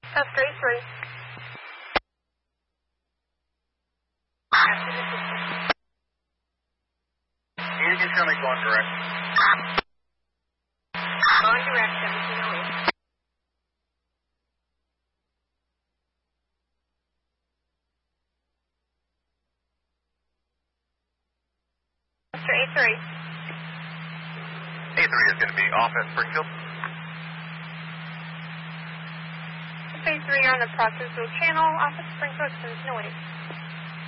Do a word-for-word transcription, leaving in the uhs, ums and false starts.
After A three. Union's coming, going direct. Going direct, seventeen oh eight. After A three. A three is going to be off at Springfield. A three on the Proctorsville Channel, off at Springfield, seventeen oh eight.